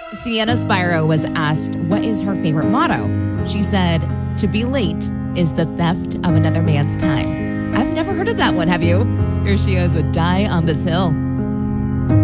Sienna Spiro was asked what is her favorite motto. She said, "To be late is the theft of another man's time." I've never heard of that one, have you? Here she is with Die on This Hill.